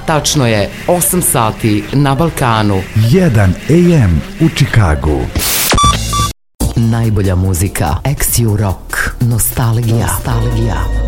Tačno je 8 sati na Balkanu. 1 AM u Čikagu. Najbolja muzika, XU Rock, Nostalgija.